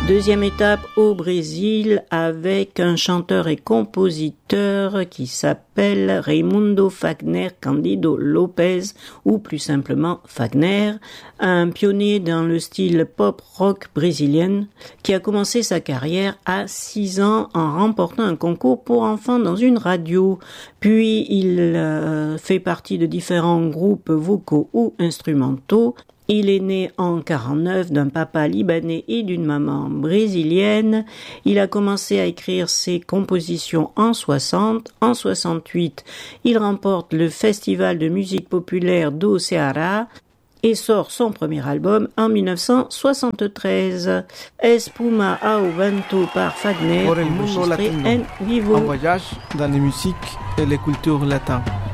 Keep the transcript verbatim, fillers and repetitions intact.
Deuxième étape au Brésil avec un chanteur et compositeur qui s'appelle Raimundo Fagner Candido Lopes, ou plus simplement Fagner, un pionnier dans le style pop-rock brésilien qui a commencé sa carrière à six ans en remportant un concours pour enfants dans une radio. Puis il euh, fait partie de différents groupes vocaux ou instrumentaux. Il est né en quarante-neuf d'un papa libanais et d'une maman brésilienne. Il a commencé à écrire ses compositions en soixante. En soixante-huit, il remporte le Festival de musique populaire do Ceará et sort son premier album en dix-neuf cent soixante-treize. Espuma ao Vento par Fagner, enregistré en vivo. Un voyage dans les musiques et les cultures latines.